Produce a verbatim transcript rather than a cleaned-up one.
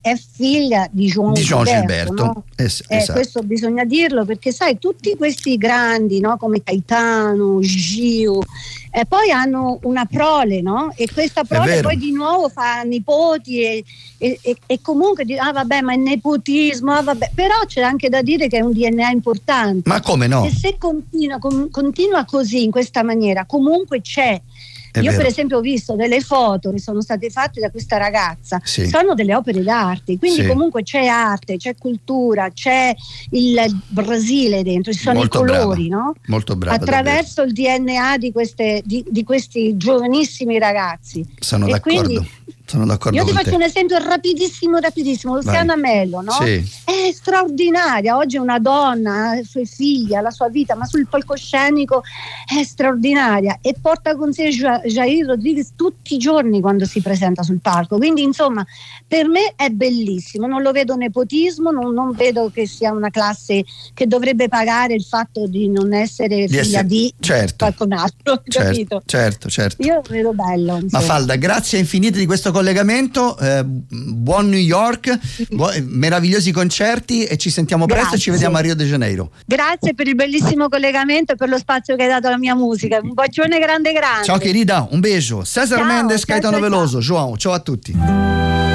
è figlia di João di João Gilberto, Gilberto. no? Es- eh, esatto. Questo bisogna dirlo, perché sai, tutti questi grandi, no, come Caetano, Gil, eh, poi hanno una prole, no? E questa prole poi di nuovo fa nipoti e, e, e, e comunque ah vabbè, ma il nepotismo, ah, vabbè. Però c'è anche da dire che è un D N A importante. Ma come no? E se continua, com, continua così, in questa maniera, comunque c'è. È Io vero. per esempio ho visto delle foto che sono state fatte da questa ragazza, sì. sono delle opere d'arte, quindi sì. comunque c'è arte, c'è cultura, c'è il Brasile dentro, ci sono Molto i colori, brava. no? Molto brava, attraverso davvero. Il D N A di, queste, di, di questi giovanissimi ragazzi. Sono e d'accordo. Quindi, Sono d'accordo io ti con faccio te. un esempio rapidissimo, rapidissimo. Luciana Mello, no? Sì. È straordinaria. Oggi è una donna, ha i suoi figli, ha la sua vita, ma sul palcoscenico è straordinaria e porta con sé Jair Rodriguez tutti i giorni quando si presenta sul palco. Quindi, insomma, per me è bellissimo. Non lo vedo nepotismo, non, non vedo che sia una classe che dovrebbe pagare il fatto di non essere Di figlia essere- di certo. qualcun altro, capito? Certo, certo, certo. Io lo vedo bello. insomma. Mafalda, grazie infinite di questo collegamento, eh, buon New York, buon, meravigliosi concerti e ci sentiamo presto Grazie. e ci vediamo a Rio de Janeiro. Grazie per il bellissimo collegamento e per lo spazio che hai dato alla mia musica. Un bacione grande grande. Ciao querida, un beso. Cesar Ciao, Mendes, ciao, Caetano ciao, Veloso, João, ciao a tutti.